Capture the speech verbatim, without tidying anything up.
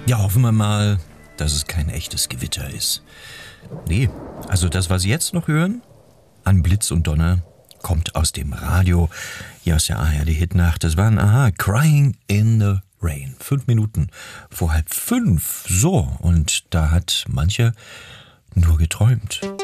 Ja, hoffen wir mal, dass es kein echtes Gewitter ist. Nee, also das, was Sie jetzt noch hören, an Blitz und Donner, kommt aus dem Radio. Hier aus der A R D-Hitnacht. Das waren, aha, Crying in the Rain. Fünf Minuten vor halb fünf. So, und da hat mancher nur geträumt.